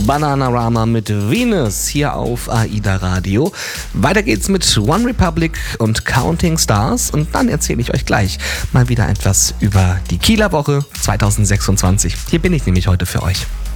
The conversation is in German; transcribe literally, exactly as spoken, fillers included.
Bananarama mit Venus hier auf AIDA Radio. Weiter geht's mit One Republic und Counting Stars und dann erzähle ich euch gleich mal wieder etwas über die Kieler Woche zwanzig sechsundzwanzig. Hier bin ich nämlich heute für euch.